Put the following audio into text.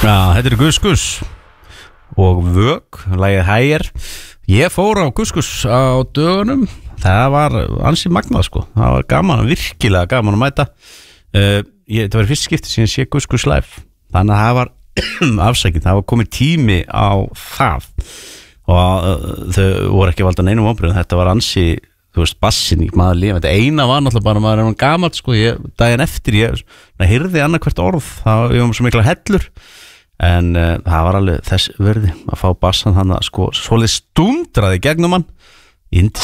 Já, þetta Guskus og Vök, lagið Hægir. Ég fór á Guskus á dögunum. Það var ansi magnað sko. Það var gaman, virkilega gaman að mæta. Það var fyrst skipti síðan sé Guskus live. Þannig að það var afsækið, það var komið tími á það. Og þau voru ekki valda neinum óbreyðum. Þetta var ansi, þú veist, bassin í maður líf. Þetta eina var náttúrulega bara maður er gamalt sko. Daginn eftir ég heyrði annað hvert orð. Það var svo mikla hellur. En það var alveg þess verði að fá bassan þannig að sko svolítið stundraði gegnum hann.